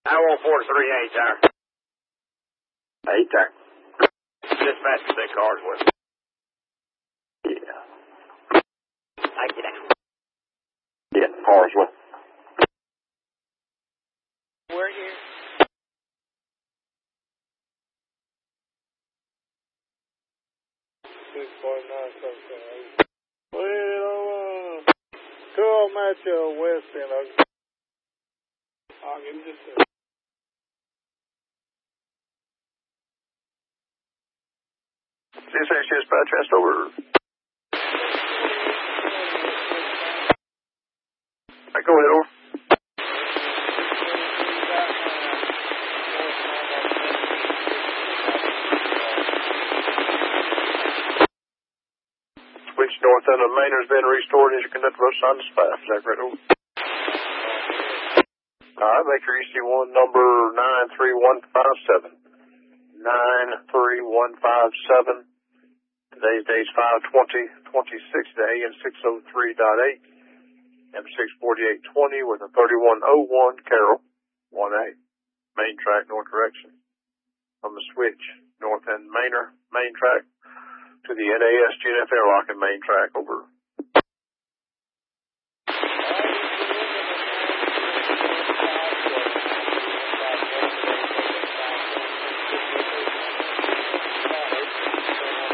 I want 438 there. 8 there. Dispatch the cars with. Yeah. Thank you. Yeah, cars with. Where you? Well, call Metro West and I'll give you this. CSH dispatch, fast over. Go ahead, over. Switch north end of Maynard has been restored as you conduct road sign dispatch. Is that correct, over? Alright, make your EC1 number 93157. 93157. Today's date's 5/20/26 to AM 603.8. M64820 with a 3101 Carroll 1A. Main track, north direction. From the switch, north end Maynard, main track, to the NAS GNF airlock and main track, over.